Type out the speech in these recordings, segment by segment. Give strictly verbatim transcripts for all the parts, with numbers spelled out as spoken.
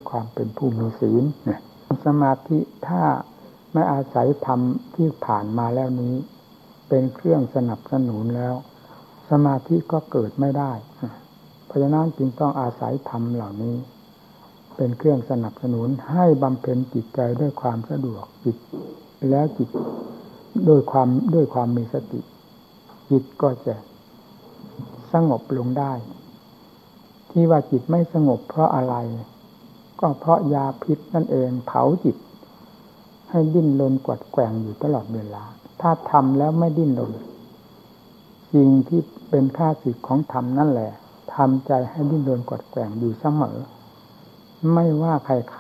ความเป็นผู้มีศีลเนี่ยสมาธิถ้าไม่อาศัยธรรมที่ผ่านมาแล้วนี้เป็นเครื่องสนับสนุนแล้วสมาธิก็เกิดไม่ได้เพราะฉะนั้นจึงต้องอาศัยธรรมเหล่านี้เป็นเครื่องสนับสนุนให้บำเพ็ญจิตใจด้วยความสะดวกจิตแล้วจิตด้วยความด้วยความมีสติจิตก็จะสงบลงได้ที่ว่าจิตไม่สงบเพราะอะไรก็เพราะยาพิษนั่นเองเผาจิตให้ดิ้นรนกวัดแกว่งอยู่ตลอดเวลาถ้าทำแล้วไม่ดิ้นรนสิ่งที่เป็นค่าศึกของธรรมนั่นแหละทำใจให้ดิ้นรนกวัดแกว่งอยู่เสมอไม่ว่าใคร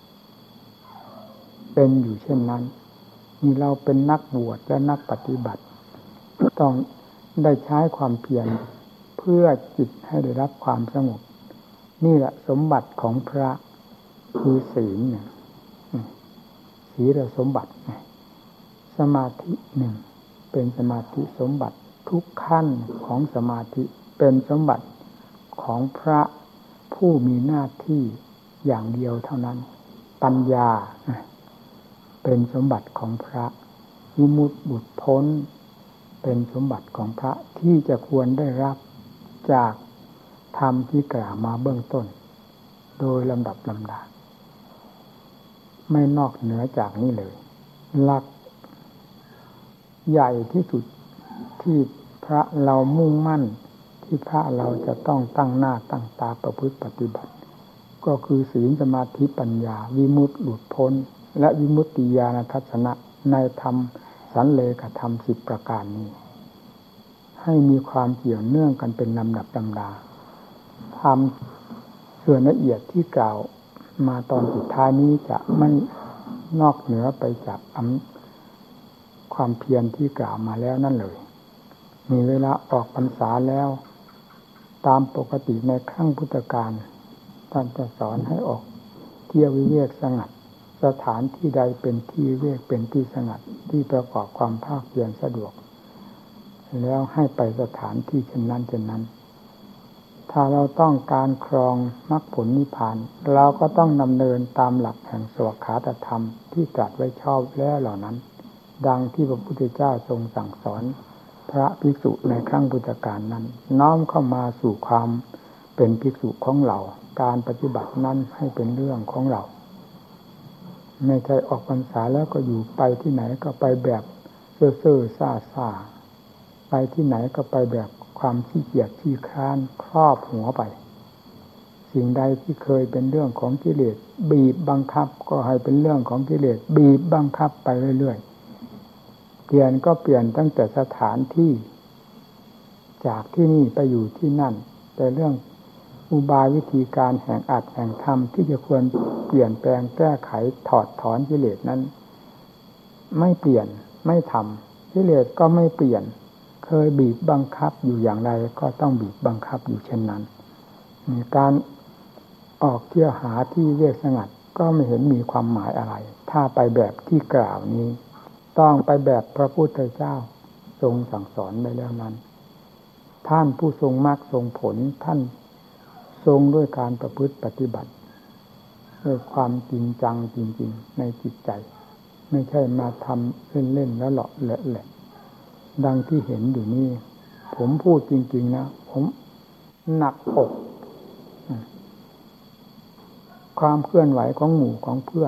ๆเป็นอยู่เช่นนั้นนี่เราเป็นนักบวชและนักปฏิบัติต้องได้ใช้ความเพียรเพื่อจิตให้ได้รับความสงบนี่แหละสมบัติของพระคือศีลเนี่ยศีลสมบัติสมาธิหนึ่งเป็นสมาธิสมบัติทุกขั้นของสมาธิเป็นสมบัติของพระผู้มีหน้าที่อย่างเดียวเท่านั้นปัญญาเป็นสมบัติของพระวิมุตติบุตรพ้นเป็นสมบัติของพระที่จะควรได้รับจากธรรมที่กล่าวมาเบื้องต้นโดยลำดับลำดาไม่นอกเหนือจากนี้เลยหลักใหญ่ที่สุดที่พระเรามุ่งมั่นที่พระเราจะต้องตั้งหน้าตั้งตาประพฤติปฏิบัติก็คือศีลสมาธิปัญญาวิมุตติหลุดพ้นและวิมุตติญาณทัศนะในธรรมสันเลขธรรมสิบประการนี้ให้มีความเกี่ยวเนื่องกันเป็นลำดับลำดาธรรมส่วนละเอียดที่กล่าวมาตอนสุดท้ายนี้จะไม่นอกเหนือไปจากความเพียรที่กล่าวมาแล้วนั่นเลยมีเวลาออกพรรษาแล้วตามปกติในครั้งพุทธกาลท่านจะสอนให้ออกเที่ยววิเวกสงัดสถานที่ใดเป็นที่วิเวกเป็นที่สงัดที่ประกอบความภาคเพียรสะดวกแล้วให้ไปสถานที่เช่นนั้นเช่นนั้นถ้าเราต้องการครองมรรคผลนิพพานเราก็ต้องดำเนินตามหลักแห่งสวากขาตธรรมที่ตรัสไว้ชอบแล้วเหล่านั้นดังที่พระพุทธเจ้าทรงสั่งสอนพระภิกษุในครั้งพุทธกาลนั้นน้อมเข้ามาสู่ความเป็นภิกษุของเราการปฏิบัตินั้นให้เป็นเรื่องของเราไม่ใช่ออกพรรษาแล้วก็อยู่ไปที่ไหนก็ไปแบบเซ่อเซ่อซ่าซ่าไปที่ไหนก็ไปแบบความขี้เกียจขี้คร้านครอบหัวไปสิ่งใดที่เคยเป็นเรื่องของกิเลสบีบบังคับก็ให้เป็นเรื่องของกิเลสบีบบังคับไปเรื่อยๆเปลี่ยนก็เปลี่ยนตั้งแต่สถานที่จากที่นี่ไปอยู่ที่นั่นแต่เรื่องอุบายวิธีการแห่งอัดแห่งธรรมที่จะควรเปลี่ยนแปลงแก้ไขถอดถอนกิเลสนั้นไม่เปลี่ยนไม่ทำกิเลสก็ไม่เปลี่ยนเคยบีบบังคับอยู่อย่างไรก็ต้องบีบบังคับอยู่เช่นนั้นการออกเที่ยวหาที่เรียกสงัดก็ไม่เห็นมีความหมายอะไรถ้าไปแบบที่กล่าวนี้ต้องไปแบบพระพุทธเจ้าทรงสั่งสอนไว้แล้วนั้นท่านผู้ทรงมรรคทรงผลท่านทรงด้วยการประพฤติปฏิบัติด้วยความจริงจังจริงๆในจิตใจไม่ใช่มาทำเล่นๆแล้วหลอกแหละดังที่เห็นอยู่นี่ผมพูดจริงๆนะผมหนักอกความเคลื่อนไหวของหมู่ของเพื่อน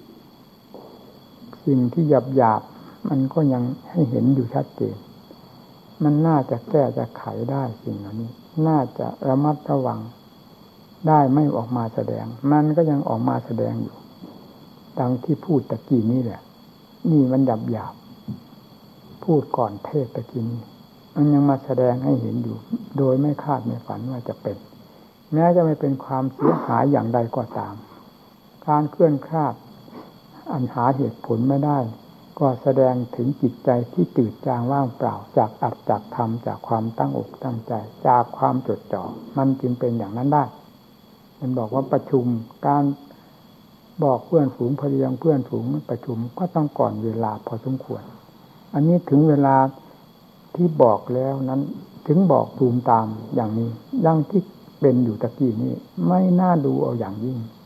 สิ่งที่หยาบๆมันก็ยังให้เห็นอยู่ชัดเจนมันน่าจะแก้จะไขได้สิ่งเหล่านี้น่าจะระมัดระวังได้ไม่ออกมาแสดงมันก็ยังออกมาแสดงอยู่ดังที่พูดตะกี้นี้แหละนี่มันหยาบๆพูดก่อนเทศตะกี้นี้มันยังมาแสดงให้เห็นอยู่โดยไม่คาดไม่ฝันว่าจะเป็นแม้จะไม่เป็นความเสียหายอย่างใดก็ตามการเคลื่อนคลาดอันหาเหตุผลไม่ได้ก็แสดงถึงจิตใจที่ตื่นจางว่างเปล่าจากอัตจากธรรมจากความตั้งอกตั้งใจจากความจดจ่อมันจึงเป็นอย่างนั้นได้มันบอกว่าประชุมการบอกเพื่อนฝูงพเรียงเพื่อนฝูงประชุมก็ต้องก่อนเวลาพอสมควรอันนี้ถึงเวลาที่บอกแล้วนั้นถึงบอกตูมตามอย่างนี้ดังที่เป็นอยู่ตะกี้นี้ไม่น่าดูเอาอย่างยิ่ง